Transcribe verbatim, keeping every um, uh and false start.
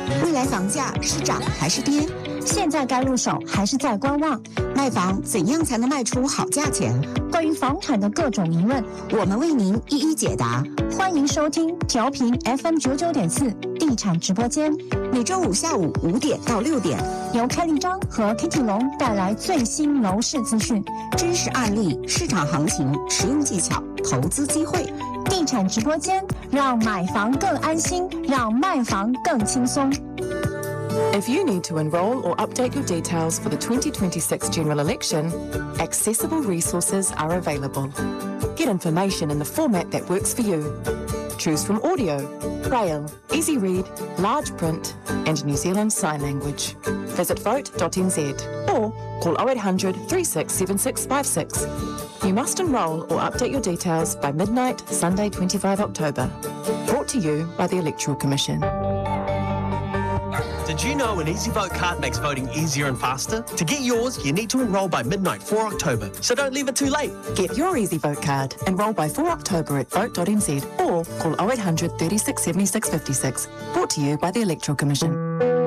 未来房价是涨还是跌？ 现在该入手还是在观望？ 卖房怎样才能卖出好价钱？ 关于房产的各种疑问， 我们为您一一解答。 欢迎收听调频 F M 九九点四地产直播间， 每周五下午五点到六点， 由开立章和 Kitty 龙带来最新楼市资讯、 真实案例、市场行情、实用技巧、投资机会。 地产直播间，让买房更安心，让卖房更轻松。 If you need to enrol or update your details for the twenty twenty-six general election, accessible resources are available. Get information in the format that works for you. Choose from audio, braille, easy read, large print, and New Zealand Sign Language. Visit vote dot n z or call oh eight hundred, three six seven six five six. You must enrol or update your details by midnight, Sunday, the twenty-fifth of October. Brought to you by the Electoral Commission. Did you know an Easy Vote card makes voting easier and faster? To get yours, you need to enrol by midnight, the fourth of October, so don't leave it too late. Get your Easy Vote card. Enrol by the fourth of October at vote dot n z or call oh eight hundred, three six seven six five six. Brought to you by the Electoral Commission.